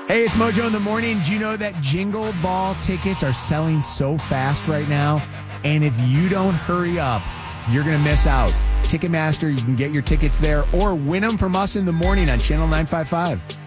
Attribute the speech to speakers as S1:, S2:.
S1: Hey, it's Mojo in the morning. Do you know that Jingle Ball tickets are selling so fast right now? And if you don't hurry up, you're going to miss out. Ticketmaster, you can get your tickets there or win them from us in the morning on Channel 955.